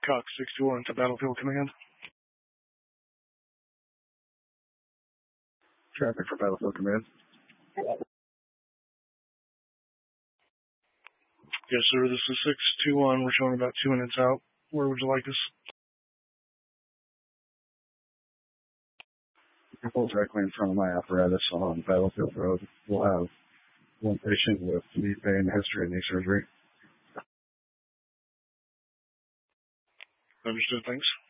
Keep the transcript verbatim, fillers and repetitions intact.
Cox six two one to Battlefield Command. Traffic for Battlefield Command. Yes, sir. This is six two one. We're showing about two minutes out. Where would you like us? You pull directly in front of my apparatus on Battlefield Road. We'll have one patient with knee pain, history, and knee surgery. Understood. Thanks.